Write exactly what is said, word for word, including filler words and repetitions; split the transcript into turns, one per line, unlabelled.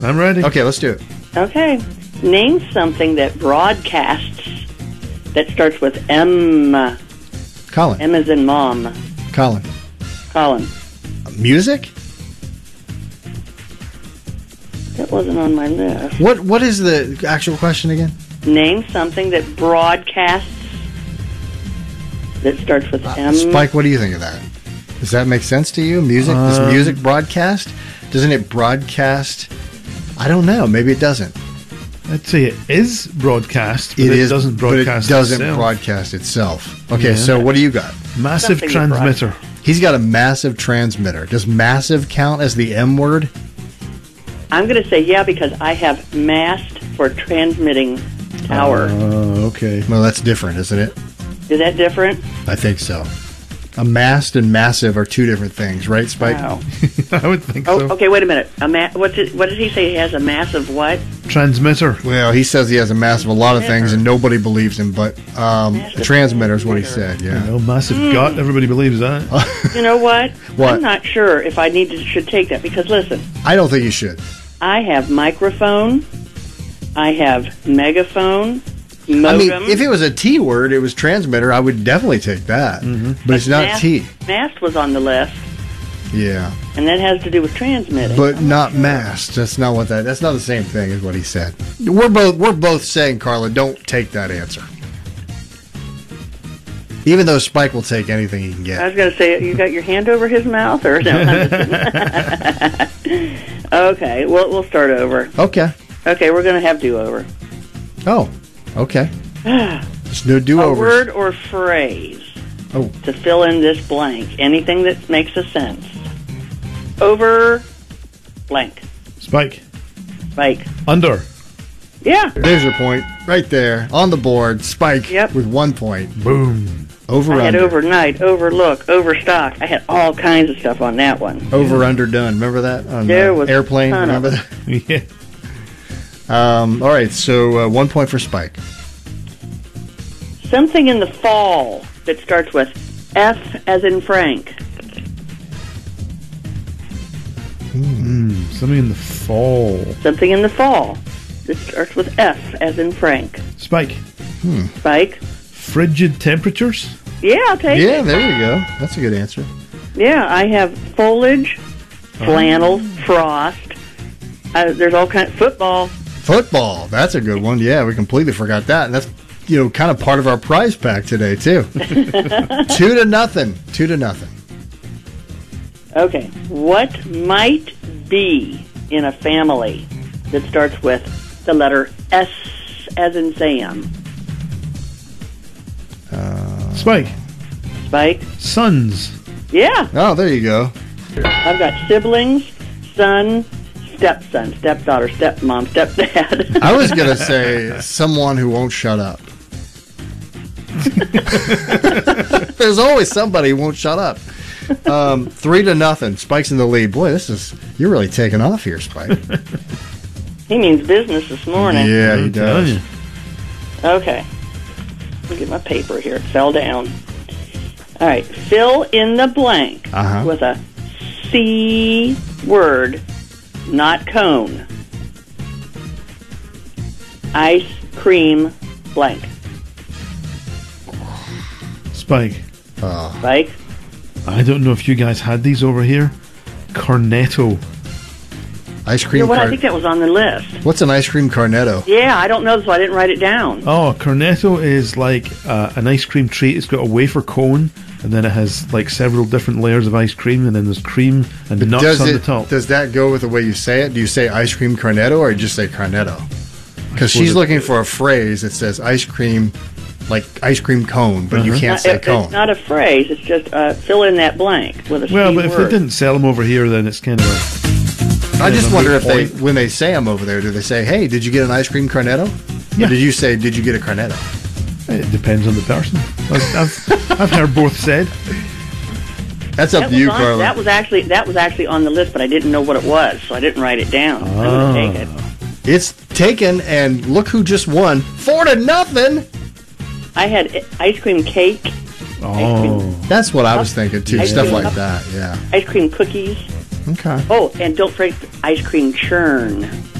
I'm ready.
Okay, let's do it.
Okay. Name something that broadcasts that starts with M.
Colin.
M as in mom.
Colin.
Colin.
Music?
That wasn't on my list.
What What is the actual question again?
Name something that broadcasts that starts with
Uh,
M.
Spike, what do you think of that? Does that make sense to you? Music?
Um,
Does music broadcast? Doesn't it broadcast? I don't know. Maybe it doesn't.
I'd say it is broadcast, but
It
it,
is,
doesn't broadcast
but it doesn't
itself.
broadcast itself. Okay,
Yeah.
so what do you got?
Massive
Something
transmitter.
He's got a massive transmitter. Does massive count as the M word?
I'm going to say yeah because I have mast for transmitting tower.
Oh, okay.
Well, that's different, isn't it?
Is that different?
I think so. A mast and massive are two different things, right, Spike?
Wow.
I would think
Oh,
so.
okay, wait a minute. A ma- what, did, what did he say? He has a massive what?
Transmitter.
Well, he says he has a massive a lot of things, and nobody believes him, but um,
Massive
a transmitter is what he
transmitter.
said,
You
yeah.
know, massive gut. Everybody believes that.
You know what?
What?
I'm not sure if I need to should take that because listen,
I don't think you should.
I have microphone, I have megaphone, modem.
I mean, if it was a T word, it was transmitter, I would definitely take that. But it's not
mast,
T.
Mast was on the list,
Yeah.
and that has to do with transmitting.
But not mast. That's not what that. That's not the same thing as what he said. We're both we're both saying, Carla, don't take that answer. Even though Spike will take anything he can
I
get.
was going to say, you got your hand over his mouth, or no? Okay, well, we'll start over.
Okay.
Okay, we're going to have do-over.
Oh. Okay. There's no
A
do-overs.
word or phrase
Oh.
to fill in this blank. Anything that makes a sense. Over blank.
Spike.
Like,
Under.
yeah.
There's your point. Right there. On the board. Spike
Yep.
with one point.
Boom.
Over
I had
under.
overnight, overlook, overstock. I had all kinds of stuff on that one.
Over underdone. Remember that? On
There
uh,
was a
airplane.
ton of
Remember
it.
that?
Yeah.
Um, all right. So uh, one point for Spike.
Something in the fall that starts with F as in Frank.
Mm, something in the fall.
Something in the fall that starts with F as in Frank.
Spike.
Spike?
Frigid temperatures.
Yeah, I'll take
Yeah,
it.
there you go. That's a good answer.
Yeah, I have foliage, flannel, frost. Uh, there's all kinds. Football.
Football. That's a good one. Yeah, we completely forgot that. And that's, you know, kind of part of our prize pack today, too. Two to nothing. Two to nothing.
Okay. What might be in a family that starts with the letter S as in Sam?
Spike.
Spike?
Sons.
Yeah.
Oh, there you go.
I've got siblings, son, stepson, stepdaughter, stepmom, stepdad.
I was going to say someone who won't shut up. There's always somebody who won't shut up. Um, three to nothing. Spike's in the lead. Boy, this is, you're really taking off here, Spike.
He means business this morning.
Yeah, he
I'm telling
does.
you.
Okay. Let me get my paper here. It fell down. All right. Fill in the blank
Uh-huh.
with a C word, not cone. Ice cream blank.
Spike.
Oh.
Spike?
I don't know if you guys had these over here. Cornetto.
Ice
You
cream
know what? I
car-
think that was on the list.
What's an ice cream cornetto?
Yeah, I don't know, so I didn't write it down.
Oh, cornetto is like uh, an ice cream treat. It's got a wafer cone, and then it has like several different layers of ice cream, and then there's cream and nuts
Does
on
it?
the top.
Does that go with the way you say it? Do you say ice cream cornetto or you just say cornetto? Because she's
it-
looking for a phrase that says ice cream, like ice cream cone, but you
Uh-huh.
can't
Not-
say
it-
cone.
It's not a phrase. It's just uh, fill in that blank with a
well,
C
but if
word.
they didn't sell them over here, then it's kind of a.
I just
Yeah,
wonder
no
if they,
point.
when they say them over there, do they say, "Hey, did you get an ice cream cornetto?"
Yeah.
Or did you say, "Did you get a cornetto?"
It depends on the person. I've, I've, I've heard both said.
That's up
That
to
was
you,
on-
Carla.
That was actually that was actually on the list, but I didn't know what it was, so I didn't write it down. I'm
Ah.
going to take it.
It's taken, and look who just won, four to nothing.
I had i- ice cream cake,
Oh,
That's what I was thinking too.
Ice
Stuff
cream
like
cup.
that. Yeah.
ice cream cookies.
Okay.
Oh, and don't forget ice cream churn.